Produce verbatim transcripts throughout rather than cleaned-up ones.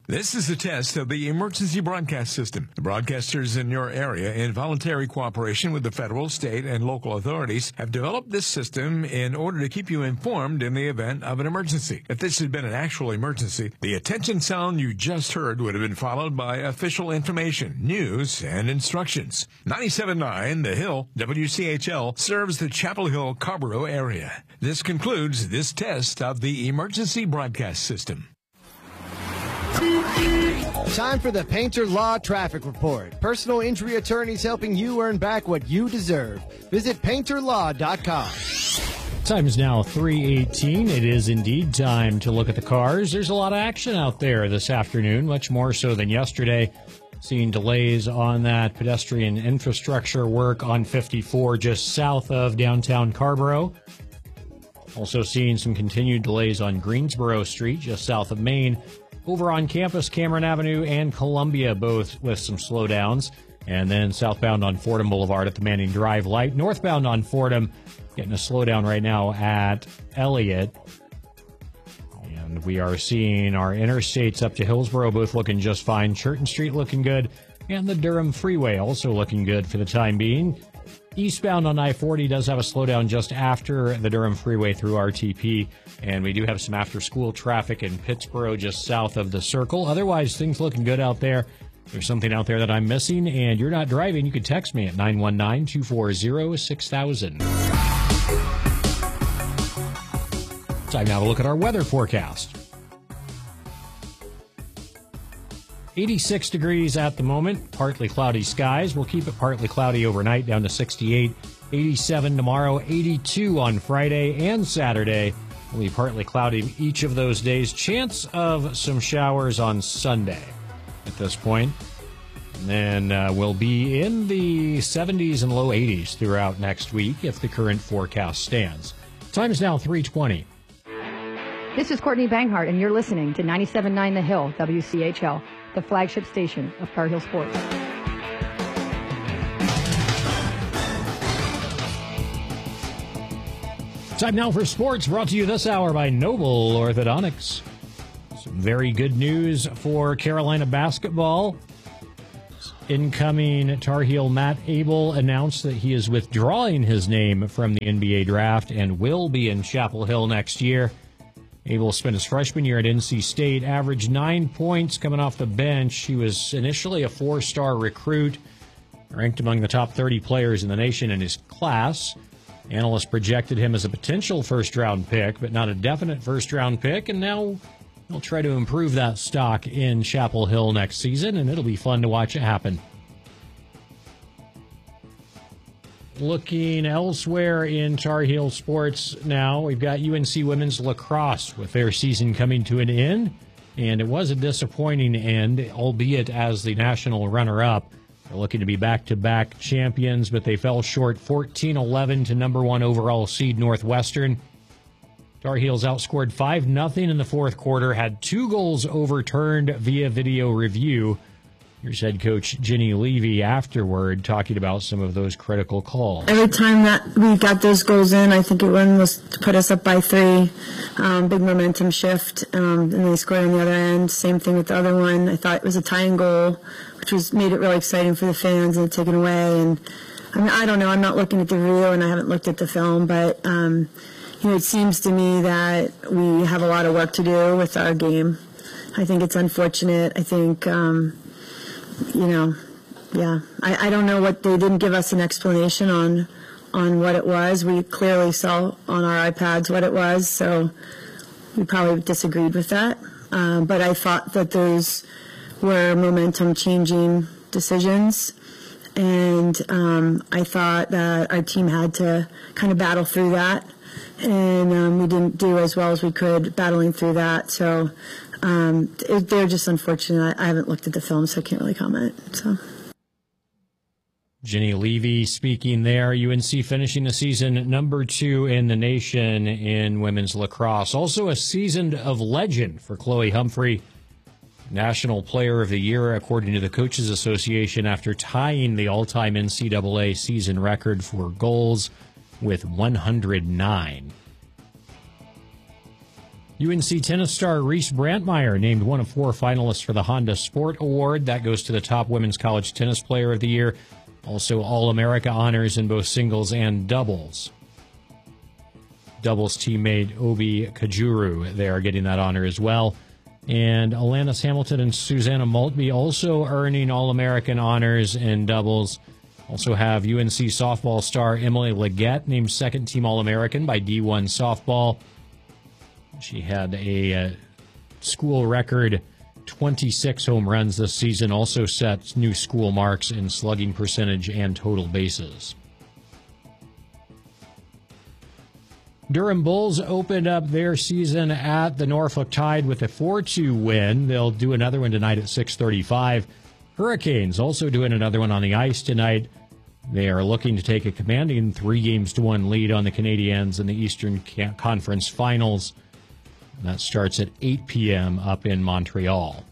This is a test of the emergency broadcast system. The broadcasters in your area, in voluntary cooperation with the federal, state, and local authorities, have developed this system in order to keep you informed in the event of an emergency. If this had been an actual emergency, the attention sound you just heard would have been followed by official information, news, and instructions. ninety-seven point nine The Hill, W C H L, serves the Chapel Hill, Carrboro area. This concludes this test of the emergency broadcast system. Time for the Painter Law Traffic Report. Personal injury attorneys helping you earn back what you deserve. Visit painter law dot com. Time is now three eighteen. It is indeed time to look at the cars. There's a lot of action out there this afternoon, much more so than yesterday. Seeing delays on that pedestrian infrastructure work on fifty-four just south of downtown Carrboro. Also seeing some continued delays on Greensboro Street just south of Main. Over on campus, Cameron Avenue and Columbia, both with some slowdowns. And then southbound on Fordham Boulevard at the Manning Drive light. Northbound on Fordham, getting a slowdown right now at Elliott. And we are seeing our interstates up to Hillsborough both looking just fine. Churton Street looking good. And the Durham Freeway also looking good for the time being. Eastbound on I forty does have a slowdown just after the Durham Freeway through R T P. And we do have some after-school traffic in Pittsboro just south of the Circle. Otherwise, things looking good out there. If there's something out there that I'm missing and you're not driving, you can text me at nine one nine, two four zero, six thousand. Time now to look at our weather forecast. eighty-six degrees at the moment, partly cloudy skies. We'll keep it partly cloudy overnight, down to sixty-eight. eighty-seven tomorrow, eighty-two on Friday and Saturday. Will be partly cloudy each of those days. Chance of some showers on Sunday at this point. And then uh, we'll be in the seventies and low eighties throughout next week if the current forecast stands. Time is now three twenty. This is Courtney Banghart, and you're listening to ninety-seven point nine The Hill, W C H L, the flagship station of Tar Heel Sports. Time now for sports, brought to you this hour by Noble Orthodontics. Some very good news for Carolina basketball. Incoming Tar Heel Matt Abel announced that he is withdrawing his name from the N B A draft and will be in Chapel Hill next year. Abel spent his freshman year at N C State, averaged nine points coming off the bench. He was initially a four-star recruit, ranked among the top thirty players in the nation in his class. Analysts projected him as a potential first-round pick, but not a definite first-round pick, and now he'll try to improve that stock in Chapel Hill next season, and it'll be fun to watch it happen. Looking elsewhere in Tar Heel sports now, we've got U N C women's lacrosse with their season coming to an end, and it was a disappointing end, albeit as the national runner-up. They're looking to be back-to-back champions, but they fell short fourteen eleven to number one overall seed Northwestern. Tar Heels outscored five nothing in the fourth quarter, had two goals overturned via video review. Here's head coach Ginny Levy afterward talking about some of those critical calls. Every time that we got those goals in, I think it was to put us up by three. Um, big momentum shift, um, and they scored on the other end. Same thing with the other one. I thought it was a tying goal, which was made it really exciting for the fans and taken away. And I mean, I don't know. I'm not looking at the video, and I haven't looked at the film, but um, you know, it seems to me that we have a lot of work to do with our game. I think it's unfortunate. I think. Um, You know, yeah, I, I don't know what they didn't give us an explanation on on what it was. We clearly saw on our iPads what it was, so we probably disagreed with that. Um, but I thought that those were momentum-changing decisions, and um, I thought that our team had to kind of battle through that, and um, we didn't do as well as we could battling through that. So. Um, it, they're just unfortunate. I, I haven't looked at the film, so I can't really comment. So, Ginny Levy speaking there. U N C finishing the season number two in the nation in women's lacrosse. Also a season of legend for Chloe Humphrey. National Player of the Year, according to the Coaches Association, after tying the all-time N C double A season record for goals with one hundred nine. U N C tennis star Reese Brantmeyer named one of four finalists for the Honda Sport Award. That goes to the top women's college tennis player of the year. Also All-America honors in both singles and doubles. Doubles teammate Obi Kajuru, they are getting that honor as well. And Alanis Hamilton and Susanna Maltby also earning All-American honors in doubles. Also have U N C softball star Emily Leggett named second-team All-American by D one Softball. She had a uh, school record twenty-six home runs this season, also set new school marks in slugging percentage and total bases. Durham Bulls opened up their season at the Norfolk Tide with a four two win. They'll do another one tonight at six thirty-five. Hurricanes also doing another one on the ice tonight. They are looking to take a commanding three games to one lead on the Canadiens in the Eastern Conference Finals. That starts at eight p.m. up in Montreal.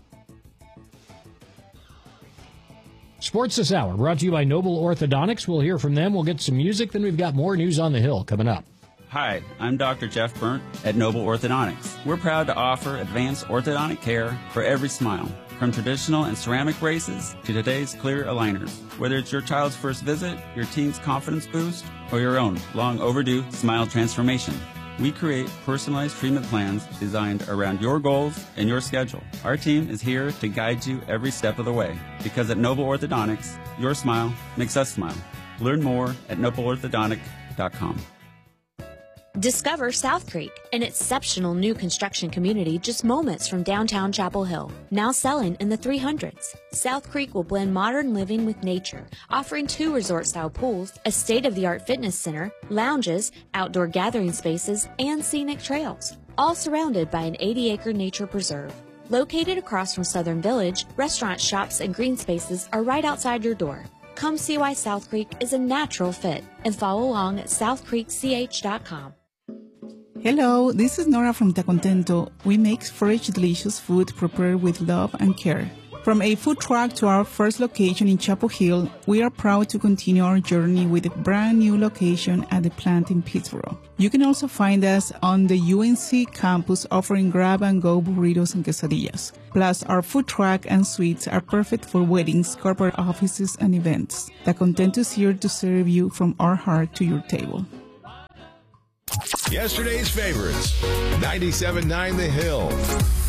Sports this hour brought to you by Noble Orthodontics. We'll hear from them. We'll get some music. Then we've got more news on the Hill coming up. Hi, I'm Doctor Jeff Burnt at Noble Orthodontics. We're proud to offer advanced orthodontic care for every smile, from traditional and ceramic braces to today's clear aligners. Whether it's your child's first visit, your teen's confidence boost, or your own long overdue smile transformation, we create personalized treatment plans designed around your goals and your schedule. Our team is here to guide you every step of the way, because at Noble Orthodontics, your smile makes us smile. Learn more at noble orthodontic dot com. Discover South Creek, an exceptional new construction community just moments from downtown Chapel Hill. Now selling in the three hundreds. South Creek will blend modern living with nature, offering two resort-style pools, a state-of-the-art fitness center, lounges, outdoor gathering spaces, and scenic trails, all surrounded by an eighty-acre nature preserve. Located across from Southern Village, restaurants, shops, and green spaces are right outside your door. Come see why South Creek is a natural fit and follow along at south creek c h dot com. Hello, this is Nora from Ta Contento. We make fresh, delicious food prepared with love and care. From a food truck to our first location in Chapel Hill, we are proud to continue our journey with a brand new location at the plant in Pittsburgh. You can also find us on the U N C campus offering grab-and-go burritos and quesadillas. Plus, our food truck and suites are perfect for weddings, corporate offices, and events. Ta Contento is here to serve you from our heart to your table. Yesterday's favorites, ninety-seven point nine The Hill.